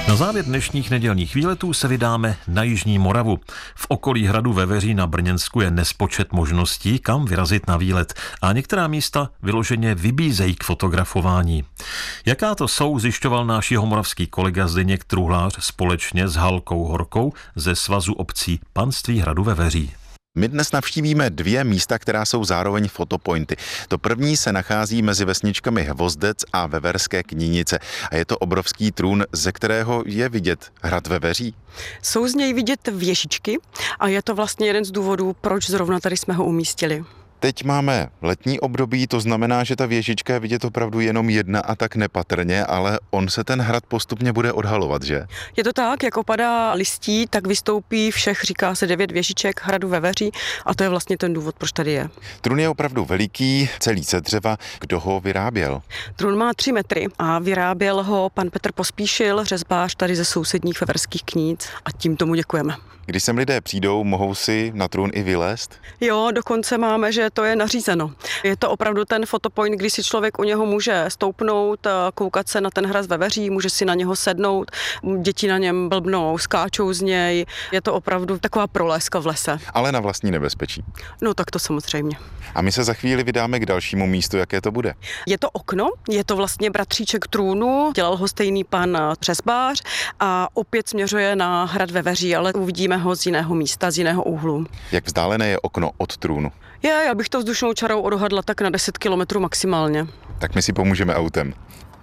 Na závěr dnešních nedělních výletů se vydáme na jižní Moravu. V okolí hradu Veveří na Brněnsku je nespočet možností, kam vyrazit na výlet a některá místa vyloženě vybízejí k fotografování. Jaká to jsou, zjišťoval náš jihomoravský kolega Zdeněk Truhlář společně s Halkou Horkou ze Svazu obcí Panství hradu Veveří. My dnes navštívíme dvě místa, která jsou zároveň fotopointy. To první se nachází mezi vesničkami Hvozdec a Veverské Knínice a je to obrovský trůn, ze kterého je vidět hrad Veveří. Jsou z něj vidět věžičky a je to vlastně jeden z důvodů, proč zrovna tady jsme ho umístili. Teď máme letní období, to znamená, že ta věžička je vidět opravdu jenom jedna a tak nepatrně, ale on se ten hrad postupně bude odhalovat, že? Je to tak, jak opadá listí, tak vystoupí všech, říká se 9 věžiček hradu Veveří a to je vlastně ten důvod, proč tady je. Trůn je opravdu veliký, celý ze dřeva. Kdo ho vyráběl? Trůn má 3 metry a vyráběl ho pan Petr Pospíšil, řezbář tady ze sousedních Veverských Kníc a tím tomu děkujeme. Když sem lidé přijdou, mohou si na trůn i vylézt? Jo, dokonce máme, že to je nařízeno. Je to opravdu ten fotopoint, kdy si člověk u něho může stoupnout, koukat se na ten hrad Veveří, může si na něho sednout, děti na něm blbnou, skáčou z něj. Je to opravdu taková prolézka v lese. Ale na vlastní nebezpečí. No tak to samozřejmě. A my se za chvíli vydáme k dalšímu místu, jaké to bude. Je to okno, je to vlastně bratříček trůnu, dělal ho stejný pan řezbář a opět směřuje na hrad Veveří, ale uvidíme ho z jiného místa, z jiného úhlu. Jak vzdálené je okno od trůnu? Já bych to vzdušnou čarou odhadla tak na 10 kilometrů maximálně. Tak my si pomůžeme autem.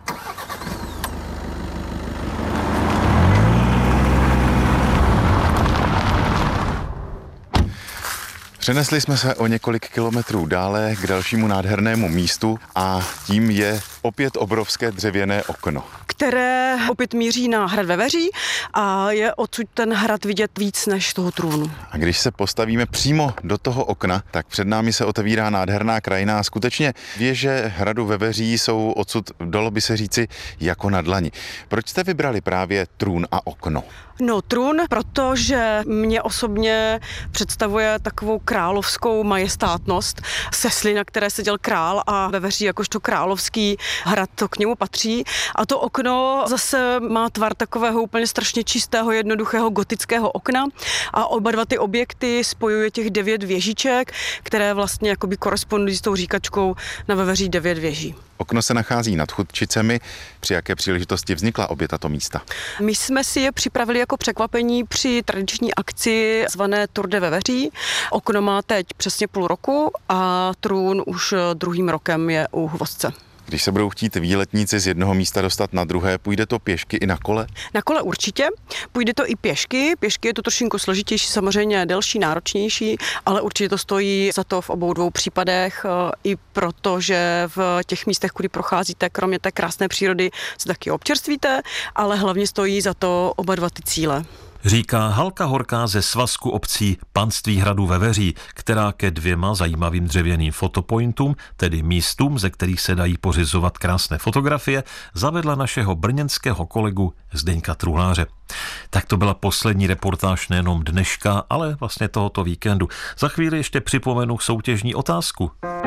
Přenesli jsme se o několik kilometrů dále k dalšímu nádhernému místu a tím je opět obrovské dřevěné okno, které opět míří na hrad Veveří a je odsud ten hrad vidět víc než toho trůnu. A když se postavíme přímo do toho okna, tak před námi se otevírá nádherná krajina a skutečně věže hradu Veveří jsou odsud, dalo by se říci, jako na dlani. Proč jste vybrali právě trůn a okno? No trůn, protože mě osobně představuje takovou královskou majestátnost. Sesly, na které seděl král a Veveří jakožto královský hrad to k němu patří. A to okno zase má tvar takového úplně strašně čistého, jednoduchého gotického okna a oba dva ty objekty spojuje těch 9 věžiček, které vlastně jakoby korespondují s tou říkačkou na Veveří 9 věží. Okno se nachází nad Chudčicemi. Při jaké příležitosti vznikla obě tato místa? My jsme si je připravili jako překvapení při tradiční akci zvané Tour de Veveří. Okno má teď přesně půl roku a trůn už druhým rokem je u Hvozdce. Když se budou chtít výletníci z jednoho místa dostat na druhé, půjde to pěšky i na kole? Na kole určitě, půjde to i pěšky. Pěšky je to trošku složitější, samozřejmě delší, náročnější, ale určitě to stojí za to v obou dvou případech, i protože v těch místech, kudy procházíte, kromě té krásné přírody, se taky občerstvíte, ale hlavně stojí za to oba dva ty cíle. Říká Halka Horká ze Svazku obcí Panství hradu Veveří, která ke 2 zajímavým dřevěným fotopointům, tedy místům, ze kterých se dají pořizovat krásné fotografie, zavedla našeho brněnského kolegu Zdeňka Truhláře. Tak to byla poslední reportáž nejenom dneška, ale vlastně tohoto víkendu. Za chvíli ještě připomenu soutěžní otázku.